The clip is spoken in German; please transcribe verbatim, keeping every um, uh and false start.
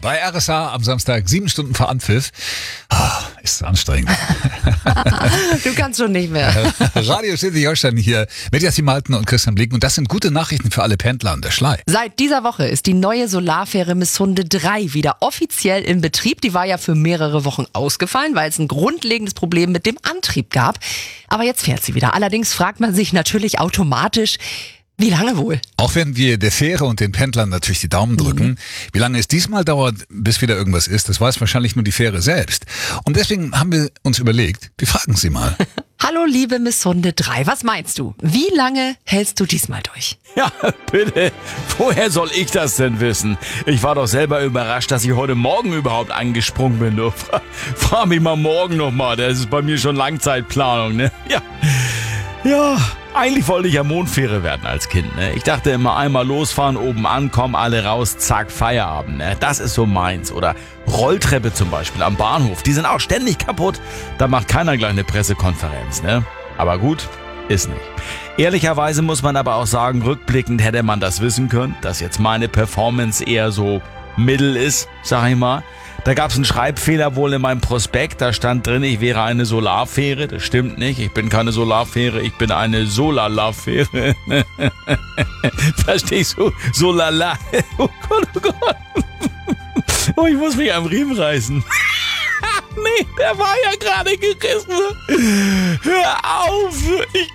bei R S A am Samstag, sieben Stunden vor Anpfiff. Ah, ist anstrengend. Du kannst schon nicht mehr. Radio Schleswig-Holstein hier mit Jasmin Malten und Christian Blick. Und das sind gute Nachrichten für alle Pendler an der Schlei. Seit dieser Woche ist die neue Solarfähre Missunde drei wieder offiziell in Betrieb. Die war ja für mehrere Wochen ausgefallen, weil es ein grundlegendes Problem mit dem Antrieb gab. Aber jetzt fährt sie wieder. Allerdings fragt man sich natürlich automatisch, wie lange wohl? Auch wenn wir der Fähre und den Pendlern natürlich die Daumen drücken, mhm. wie lange es diesmal dauert, bis wieder irgendwas ist, das weiß wahrscheinlich nur die Fähre selbst. Und deswegen haben wir uns überlegt, wir fragen sie mal. Hallo liebe Missunde drei, was meinst du? Wie lange hältst du diesmal durch? Ja, bitte. Woher soll ich das denn wissen? Ich war doch selber überrascht, dass ich heute Morgen überhaupt angesprungen bin. Du, fahr mich mal morgen nochmal, das ist bei mir schon Langzeitplanung, ne? Ja. Ja, eigentlich wollte ich ja Mondfähre werden als Kind. Ne? Ich dachte immer, einmal losfahren, oben ankommen, alle raus, zack, Feierabend. Ne? Das ist so meins. Oder Rolltreppe zum Beispiel am Bahnhof. Die sind auch ständig kaputt. Da macht keiner gleich eine Pressekonferenz. Ne? Aber gut, ist nicht. Ehrlicherweise muss man aber auch sagen, rückblickend hätte man das wissen können, dass jetzt meine Performance eher so mittel ist, sag ich mal. Da gab es einen Schreibfehler wohl in meinem Prospekt. Da stand drin, ich wäre eine Solarfähre. Das stimmt nicht. Ich bin keine Solarfähre. Ich bin eine Solalafähre. Verstehst du? Solala. Oh Gott, oh Gott. Oh, ich muss mich am Riemen reißen. Nee, der war ja gerade gerissen. Hör auf. Ich